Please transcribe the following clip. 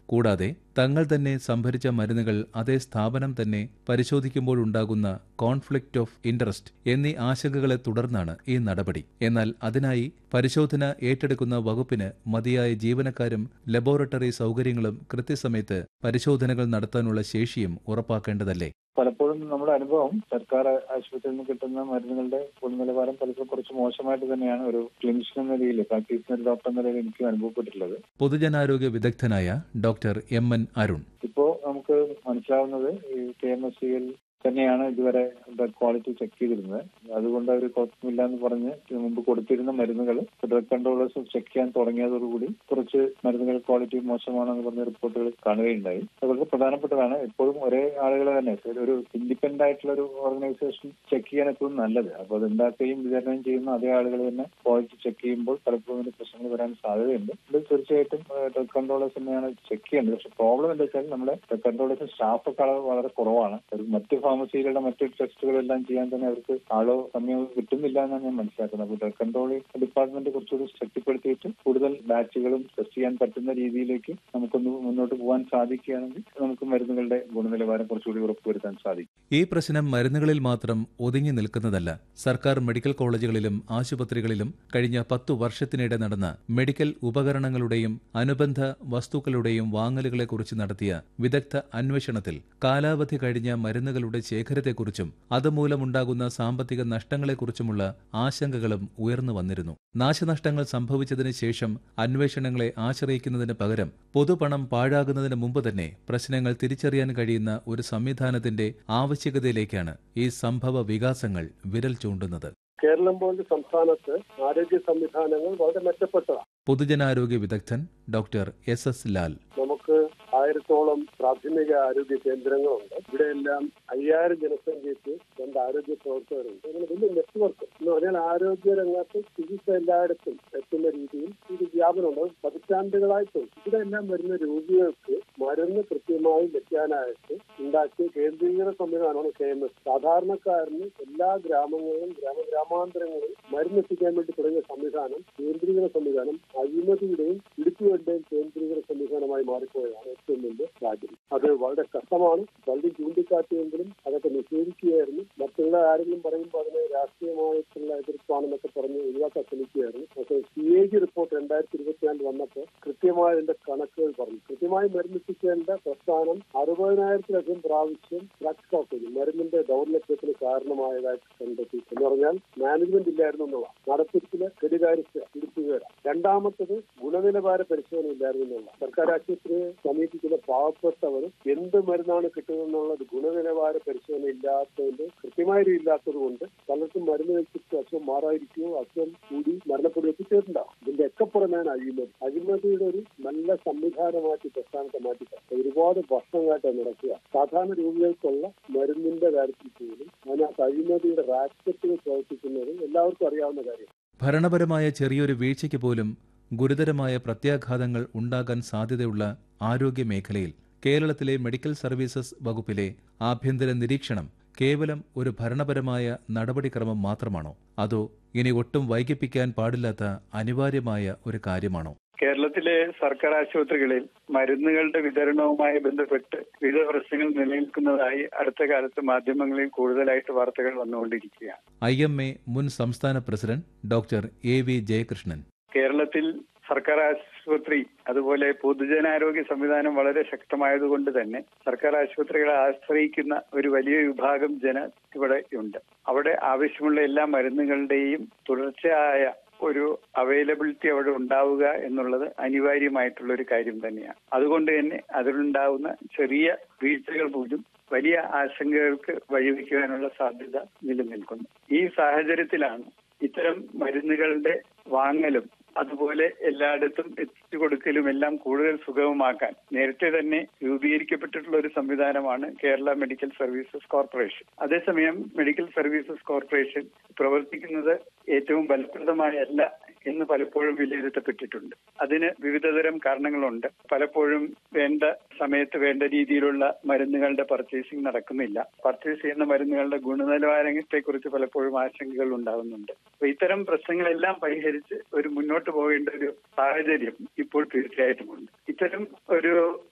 കൂടാതെ തങ്ങൾ തന്നെ സംഭരിച്ച മരുന്നുകൾ അതേ സ്ഥാപനം തന്നെ പരിശോധിക്കുമ്പോഴുണ്ടാകുന്ന കോൺഫ്ലിക്റ്റ് ഓഫ് ഇൻട്രസ്റ്റ് എന്നീ ആശങ്കകളെ തുടർന്നാണ് ഈ നടപടി. എന്നാൽ അതിനായി പരിശോധന ഏറ്റെടുക്കുന്ന വകുപ്പിന് മതിയായ ജീവനക്കാരും ലബോറട്ടറി സൗകര്യങ്ങളും കൃത്യസമയത്ത് പരിശോധനകൾ നടത്താനുള്ള ശേഷിയും ഉറപ്പാക്കേണ്ടതല്ലേ? പലപ്പോഴും നമ്മുടെ അനുഭവം സർക്കാർ ആശുപത്രിയിൽ നിന്ന് കിട്ടുന്ന മരുന്നുകളുടെ ഗുണനിലവാരം പലപ്പോഴും കുറച്ച് മോശമായിട്ട് തന്നെയാണ് ഒരു ക്ലിനിഷ്യൻ എന്ന നിലയിൽ, പ്രാക്ടീസ് ഡോക്ടർ എന്ന നിലയിൽ എനിക്ക് അനുഭവപ്പെട്ടിട്ടുള്ളത്. പൊതുജനാരോഗ്യ വിദഗ്ധനായ ഡോക്ടർ എം.എൻ. അരുൺ: ഇപ്പോ നമുക്ക് മനസ്സിലാവുന്നത് ഈ KMSCL തന്നെയാണ് ഇതുവരെ ഡ്രഗ് ക്വാളിറ്റി ചെക്ക് ചെയ്തിരുന്നത്. അതുകൊണ്ട് അവർ കുഴപ്പമില്ല എന്ന് പറഞ്ഞ് മുമ്പ് കൊടുത്തിരുന്ന മരുന്നുകൾ ഡ്രഗ് കൺട്രോളേഴ്സ് ചെക്ക് ചെയ്യാൻ തുടങ്ങിയതോടുകൂടി കുറച്ച് മരുന്നുകൾ ക്വാളിറ്റി മോശമാണെന്ന് പറഞ്ഞ റിപ്പോർട്ടുകൾ കാണുകയുണ്ടായി. അതുപോലെ പ്രധാനപ്പെട്ടതാണ് എപ്പോഴും ഒരേ ആളുകൾ തന്നെ ഒരു ഇൻഡിപെൻഡന്റ് ആയിട്ടുള്ള ഒരു ഓർഗനൈസേഷൻ ചെക്ക് ചെയ്യാൻ എപ്പോഴും നല്ലത്. അപ്പോൾ അത് ഉണ്ടാക്കുകയും വിതരണം ചെയ്യുന്ന അതേ ആളുകൾ തന്നെ ക്വാളിറ്റി ചെക്ക് ചെയ്യുമ്പോൾ പലപ്പോഴും ഇതിന്റെ പ്രശ്നങ്ങൾ വരാൻ സാധ്യതയുണ്ട്. ഇത് തീർച്ചയായിട്ടും ഡ്രഗ് കൺട്രോളേഴ്സ് തന്നെയാണ് ചെക്ക് ചെയ്യേണ്ടത്. പക്ഷെ പ്രോബ്ലം എന്താ വെച്ചാൽ നമ്മുടെ ഡ്രഗ് കൺട്രോളേഴ്സ് സ്റ്റാഫൊക്കെ അളവ് വളരെ കുറവാണ്. മറ്റ് ഫാർമസികളുടെ മറ്റ് ടെസ്റ്റുകളെല്ലാം ചെയ്യാൻ തന്നെ അവർക്ക് ആളോ സമയം കിട്ടുന്നില്ല എന്നാണ് ഞാൻ മനസ്സിലാക്കുന്നത്. അപ്പോൾ ഡ്രഗ് കൺട്രോൾ ഡിപ്പാർട്ട്മെന്റ് കുറച്ചുകൂടി ശക്തിപ്പെടുത്തിയിട്ട് കൂടുതൽ ബാച്ചുകളും ടെസ്റ്റ് ചെയ്യാൻ പറ്റുന്ന രീതിയിലേക്ക് നമുക്കൊന്ന് മുന്നോട്ട് പോകാൻ സാധിക്കുകയാണെങ്കിൽ നമുക്ക് മരുന്നുകളുടെ ഗുണനിലവാരം കുറച്ചുകൂടി ഉറപ്പുവരുത്താൻ സാധിക്കും. ഈ പ്രശ്നം മരുന്നുകളിൽ മാത്രം ഒതുങ്ങി നിൽക്കുന്നതല്ല. സർക്കാർ മെഡിക്കൽ കോളേജുകളിലും ആശുപത്രികളിലും കഴിഞ്ഞ 10 വർഷത്തിനിടെ നടന്ന മെഡിക്കൽ ഉപകരണങ്ങളുടെയും അനുബന്ധ വസ്തുക്കളുടെയും വാങ്ങലുകളെക്കുറിച്ച് നടത്തിയ വിദഗ്ധ അന്വേഷണത്തിൽ കാലാവധി കഴിഞ്ഞ മരുന്നുകളുടെ ശേഖരത്തെക്കുറിച്ചും അതുമൂലമുണ്ടാകുന്ന സാമ്പത്തിക നഷ്ടങ്ങളെക്കുറിച്ചുമുള്ള ആശങ്കകളും ഉയർന്നു വന്നിരുന്നു. നാശനഷ്ടങ്ങൾ സംഭവിച്ചതിന് ശേഷം അന്വേഷണങ്ങളെ ആശ്രയിക്കുന്നതിന് പകരം പൊതുപണം പാഴാകുന്നതിന് മുമ്പ് തന്നെ പ്രശ്നങ്ങൾ തിരിച്ചറിയാൻ കഴിയുന്ന ഒരു സംവിധാനത്തിന്റെ ആവശ്യകതയിലേക്കാണ് ഈ സംഭവ വികാസങ്ങൾ വിരൽ ചൂണ്ടുന്നത്. കേരളം പോലുള്ള സംസ്ഥാനത്ത് ആരോഗ്യ സംവിധാനങ്ങൾ വളരെ മെച്ചപ്പെട്ടതാണ്. പൊതുജനാരോഗ്യ വിദഗ്ധൻ ഡോക്ടർ S.S. ലാൽ: നമുക്ക് 1000-ഓളം പ്രാഥമിക ആരോഗ്യ കേന്ദ്രങ്ങളുണ്ട്. ഇവിടെയെല്ലാം 5000 ജനസംഖ്യയ്ക്ക് 2 ആരോഗ്യ പ്രവർത്തകരുണ്ട്. അങ്ങനെ വലിയ നെറ്റ്വർക്ക് എന്ന് പറഞ്ഞാൽ ആരോഗ്യ രംഗത്ത് ചികിത്സ എല്ലായിടത്തും എത്തുന്ന രീതിയിൽ ഇത് വ്യാപനമുണ്ട്. പതിറ്റാണ്ടുകളായിട്ടും ഇവിടെ എല്ലാം വരുന്ന രോഗികൾക്ക് മരുന്ന് കൃത്യമായി ലഭിക്കാനായിട്ട് ഉണ്ടാക്കിയ കേന്ദ്രീകൃത സംവിധാനമാണ് KMS. സാധാരണക്കാരന് എല്ലാ ഗ്രാമങ്ങളിലും ഗ്രാമാന്തരങ്ങളിലും മരുന്നെത്തിക്കാൻ വേണ്ടി തുടങ്ങിയ സംവിധാനം, കേന്ദ്രീകൃത സംവിധാനം അഴിമതിയുടെയും ഇടുക്കിയുടെയും കേന്ദ്രീകൃത സംവിധാനമായി മാറിപ്പോയതാണ് ഏറ്റവും വലിയ സാഹചര്യം. അത് വളരെ കഷ്ടമാണ്. പലരും ചൂണ്ടിക്കാട്ടിയെങ്കിലും അതൊക്കെ നിഷേധിക്കുകയായിരുന്നു. മറ്റുള്ള ആരെങ്കിലും പറയുമ്പോൾ അതിനെ രാഷ്ട്രീയമായിട്ടുള്ള എതിർപ്പാണെന്നൊക്കെ പറഞ്ഞ് ഒഴിവാക്കാൻ ശ്രമിക്കുകയായിരുന്നു. പക്ഷേ CAG റിപ്പോർട്ട് 2024 വന്നപ്പോൾ കൃത്യമായ അതിന്റെ കണക്കുകൾ പറഞ്ഞു. കൃത്യമായി മരുന്നെത്തിക്കേണ്ട പ്രസ്ഥാനം 60,000-ലധികം പ്രാവശ്യം ഡ്രഗ് സ്റ്റോപ്പേജ്, മരുന്നിന്റെ ദൗർലഭ്യത്തിന് കാരണമായതായിട്ട് കണ്ടെത്തി. എന്ന് പറഞ്ഞാൽ മാനേജ്മെന്റ് ഇല്ലായിരുന്നു എന്നുള്ളതാണ്. നടത്തിപ്പില് കെടുകാര്യസ്ഥ ഇടുക്കുകയാണ്. രണ്ടാമത്തത് ഗുണനിലവാര പരിശോധന ഇല്ലായിരുന്നു എന്നുള്ള. സർക്കാർ ആശുപത്രിയെ സമീപിക്കുന്ന പാവപ്പെട്ടവർ എന്ത് മരുന്നാണ് കിട്ടുന്നതെന്നുള്ളത് ഗുണനിലവാര പരിശോധന ഇല്ലാത്തതിന്റെ കൃത്യമായ ഇല്ലാത്തത് കൊണ്ട് പലർക്കും മരുന്ന് വെച്ചിട്ട് അസുഖം മാറാതിരിക്കുകയോ അസുഖം കൂടി മരണപ്പെടുകയോ ചെയ്തിട്ടുണ്ടാവും. ഇതിന്റെ ഒക്കെ പുറമേയാണ് അഴിമതിയുടെ ഒരു നല്ല സംവിധാനമാക്കി പ്രസ്ഥാനത്തെ മാറ്റിക്കാം. ഒരുപാട് വർഷങ്ങളായിട്ട് നടക്കുക. സാധാരണ രോഗികൾക്കുള്ള മരുന്നിന്റെ കാര്യത്തിൽ പോലും അതിനകത്ത് അഴിമതിയുടെ റാക്കറ്റുകൾ പ്രവർത്തിക്കുന്നത് എല്ലാവർക്കും അറിയാവുന്ന കാര്യം. ഭരണപരമായ ചെറിയൊരു വീഴ്ചയ്ക്ക് പോലും ഗുരുതരമായ പ്രത്യാഘാതങ്ങൾ ഉണ്ടാകാൻ സാധ്യതയുള്ള ആരോഗ്യ മേഖലയിൽ കേരളത്തിലെ മെഡിക്കൽ സർവീസസ് വകുപ്പിലെ ആഭ്യന്തര നിരീക്ഷണം കേവലം ഒരു ഭരണപരമായ നടപടിക്രമം മാത്രമാണോ? അതോ ഇനി ഒട്ടും വൈകിപ്പിക്കാൻ പാടില്ലാത്ത അനിവാര്യമായ ഒരു കാര്യമാണോ? കേരളത്തിലെ സർക്കാർ ആശുപത്രികളിൽ മരുന്നുകളുടെ വിതരണവുമായി ബന്ധപ്പെട്ട് വിവിധ പ്രശ്നങ്ങൾ നിലനിൽക്കുന്നതായി അടുത്ത കാലത്ത് മാധ്യമങ്ങളിൽ കൂടുതലായിട്ട് വാർത്തകൾ വന്നുകൊണ്ടിരിക്കുകയാണ്. IMA മുൻ സംസ്ഥാന പ്രസിഡന്റ് ഡോക്ടർ A.V. ജയകൃഷ്ണൻ: കേരളത്തിൽ സർക്കാർ ആശുപത്രി അതുപോലെ പൊതുജനാരോഗ്യ സംവിധാനം വളരെ ശക്തമായതുകൊണ്ട് തന്നെ സർക്കാർ ആശുപത്രികളെ ആശ്രയിക്കുന്ന ഒരു വലിയ വിഭാഗം ഇവിടെ ഉണ്ട്. അവിടെ ആവശ്യമുള്ള എല്ലാ മരുന്നുകളുടെയും തുടർച്ചയായ ഒരു അവൈലബിലിറ്റി അവിടെ ഉണ്ടാവുക എന്നുള്ളത് അനിവാര്യമായിട്ടുള്ള ഒരു കാര്യം തന്നെയാണ്. അതുകൊണ്ട് തന്നെ അതിലുണ്ടാവുന്ന ചെറിയ വീഴ്ചകൾ പോലും വലിയ ആശങ്കകൾക്ക് വഴിവെക്കുവാനുള്ള സാധ്യത നിലനിൽക്കുന്നു. ഈ സാഹചര്യത്തിലാണ് ഇത്തരം മരുന്നുകളുടെ വാങ്ങലും അതുപോലെ എല്ലായിടത്തും എത്തിച്ചു കൊടുക്കലും എല്ലാം കൂടുതൽ സുഗമമാക്കാൻ നേരത്തെ തന്നെ രൂപീകരിക്കപ്പെട്ടിട്ടുള്ള ഒരു സംവിധാനമാണ് കേരള മെഡിക്കൽ സർവീസസ് കോർപ്പറേഷൻ. അതേസമയം മെഡിക്കൽ സർവീസസ് കോർപ്പറേഷൻ പ്രവർത്തിക്കുന്നത് ഏറ്റവും ഫലപ്രദമായല്ല എന്ന് പലപ്പോഴും വിലയിരുത്തപ്പെട്ടിട്ടുണ്ട്. അതിന് വിവിധതരം കാരണങ്ങളുണ്ട്. പലപ്പോഴും വേണ്ട സമയത്ത് വേണ്ട രീതിയിലുള്ള മരുന്നുകളുടെ പർച്ചേസിംഗ് നടക്കുന്നില്ല. പർച്ചേസ് ചെയ്യുന്ന മരുന്നുകളുടെ ഗുണനിലവാരത്തെക്കുറിച്ച് പലപ്പോഴും ആശങ്കകൾ ഉണ്ടാകുന്നുണ്ട്. അപ്പൊ ഇത്തരം പ്രശ്നങ്ങളെല്ലാം പരിഹരിച്ച് ഒരു മുന്നോട്ട് പോകേണ്ട ഒരു സാഹചര്യം ഇപ്പോൾ തീർച്ചയായിട്ടും ഉണ്ട്. ഇത്തരം ഒരു